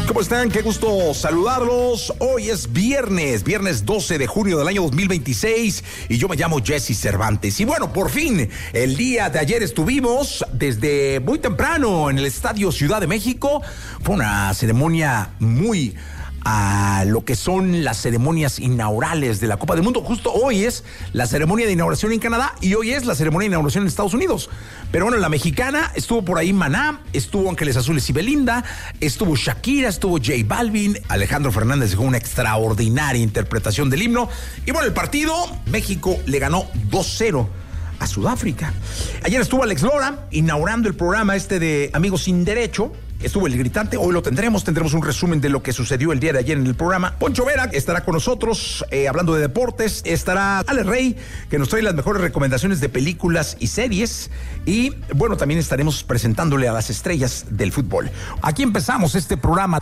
¿Cómo están? Qué gusto saludarlos. Hoy es viernes 12 de junio del año 2026 y yo me llamo Jesse Cervantes. Y bueno, por fin, el día de ayer estuvimos desde muy temprano en el Estadio Ciudad de México. Fue una ceremonia muy a lo que son las ceremonias inaugurales de la Copa del Mundo. Justo hoy es la ceremonia de inauguración en Canadá y hoy es la ceremonia de inauguración en Estados Unidos. Pero bueno, la mexicana, estuvo por ahí Maná, estuvo Ángeles Azules y Belinda, estuvo Shakira, estuvo J Balvin, Alejandro Fernández dejó una extraordinaria interpretación del himno. Y bueno, el partido, México le ganó 2-0 a Sudáfrica. Ayer estuvo Alex Lora inaugurando el programa de Amigos Sin Derecho. Estuvo El Gritante, hoy lo tendremos un resumen de lo que sucedió el día de ayer en el programa. Poncho Vera estará con nosotros hablando de deportes, estará Ale Rey, que nos trae las mejores recomendaciones de películas y series, y bueno, también estaremos presentándole a las estrellas del fútbol. Aquí empezamos este programa.